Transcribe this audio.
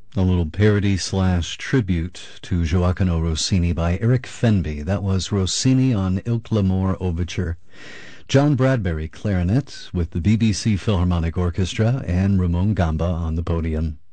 A little parody slash tribute to Gioacchino Rossini by Eric Fenby. That was Rossini on Ilk l'Amour Overture. John Bradbury, clarinet, with the BBC Philharmonic Orchestra, and Ramon Gamba on the podium.